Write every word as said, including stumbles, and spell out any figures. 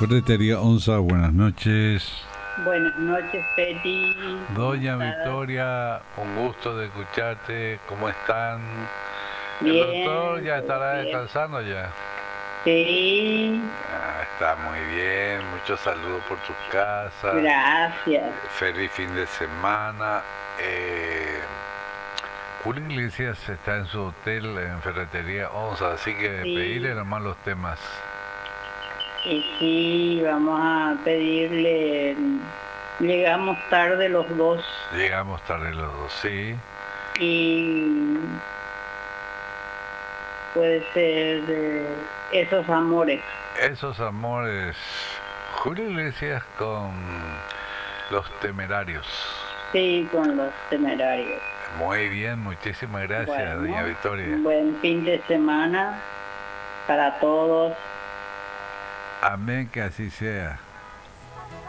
Ferretería Onza, buenas noches. Buenas noches, Peti. Doña Victoria, un gusto de escucharte. ¿Cómo están? ¿El doctor Bien, ya todo estará bien. descansando ya? Sí, Ah, está muy bien. Muchos saludos por tu casa. gracias. Feliz fin de semana. Eh, Julio Iglesias está en su hotel en Ferretería Onza, así que pedirle Sí, nomás los temas. y sí, vamos a pedirle. Llegamos tarde los dos Llegamos tarde los dos, sí. y puede ser eh, esos amores. Esos amores. Julio Iglesias con Los Temerarios. Sí, con los temerarios. Muy bien, muchísimas gracias, doña Bueno, Victoria. un buen fin de semana para todos. Amén, que así sea.